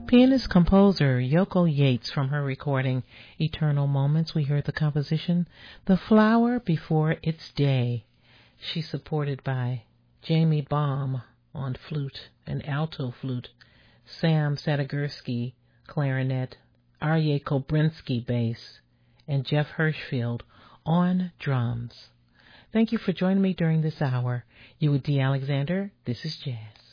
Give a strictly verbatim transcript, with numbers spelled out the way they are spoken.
Pianist-composer Yoko Yates, from her recording Eternal Moments, we heard the composition The Flower Before Its Day. She's supported by Jamie Baum on flute and alto flute, Sam Sadegurski clarinet, Arye Kobrinsky bass, and Jeff Hirschfield on drums. Thank you for joining me during this hour. You with Dee Alexander. This is Jazz.